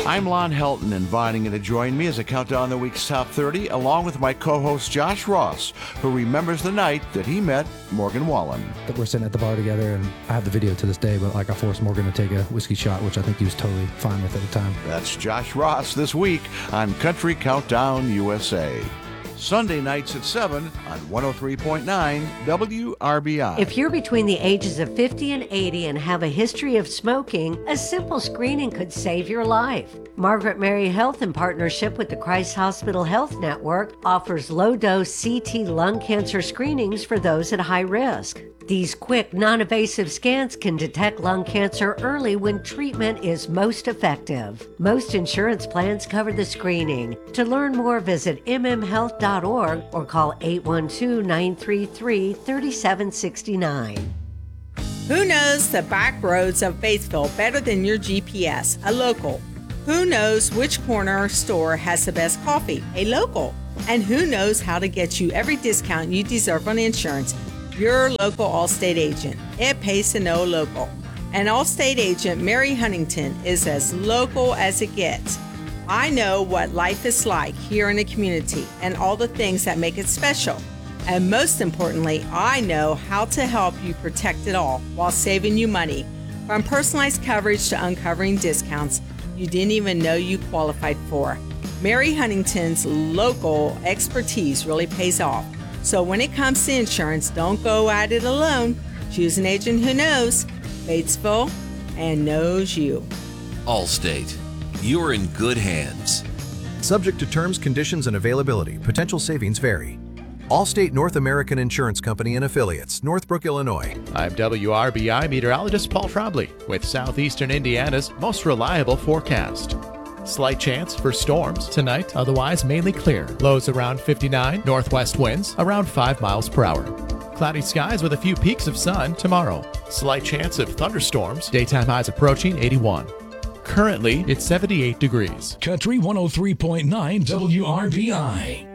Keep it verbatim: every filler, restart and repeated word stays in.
I'm Lon Helton, inviting you to join me as I count down the week's top thirty, along with my co-host Josh Ross, who remembers the night that he met Morgan Wallen. We're sitting at the bar together, and I have the video to this day, but like I forced Morgan to take a whiskey shot, which I think he was totally fine with at the time. That's Josh Ross this week on Country Countdown U S A. Sunday nights at seven on one oh three point nine W R B I. If you're between the ages of fifty and eighty and have a history of smoking, a simple screening could save your life. Margaret Mary Health, in partnership with the Christ Hospital Health Network, offers low-dose C T lung cancer screenings for those at high risk. These quick, non-invasive scans can detect lung cancer early when treatment is most effective. Most insurance plans cover the screening. To learn more, visit m m health dot org or call eight one two, nine three three, three seven six nine. Who knows the back roads of Batesville better than your G P S? A local. Who knows which corner store has the best coffee? A local. And who knows how to get you every discount you deserve on insurance? Your local Allstate agent. It pays to know local. And Allstate agent Mary Huntington is as local as it gets. I know what life is like here in the community and all the things that make it special. And most importantly, I know how to help you protect it all while saving you money. From personalized coverage to uncovering discounts you didn't even know you qualified for. Mary Huntington's local expertise really pays off. So when it comes to insurance, don't go at it alone. Choose an agent who knows Batesville and knows you. Allstate. You're in good hands. Subject to terms, conditions, and availability. Potential savings vary. Allstate North American Insurance Company and Affiliates, Northbrook, Illinois. I'm W R B I meteorologist Paul Trombley with Southeastern Indiana's most reliable forecast. Slight chance for storms tonight, otherwise mainly clear. Lows around fifty-nine, northwest winds around five miles per hour. Cloudy skies with a few peaks of sun tomorrow. Slight chance of thunderstorms, daytime highs approaching eighty-one. Currently, it's seventy-eight degrees. Country one oh three point nine W R B I.